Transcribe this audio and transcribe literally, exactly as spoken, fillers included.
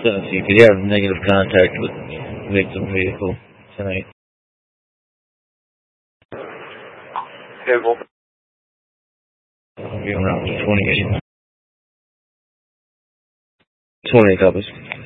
So you could have negative contact with victim vehicle tonight. Simple. I'll be around twenty-eight. twenty-eight copies.